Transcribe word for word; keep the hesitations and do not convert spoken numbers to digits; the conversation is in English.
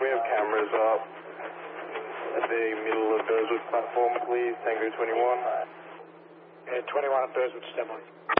we have cameras up at the middle of Burswood platform, please? Tango twenty-one. Yeah, twenty-one at Burswood, stand by.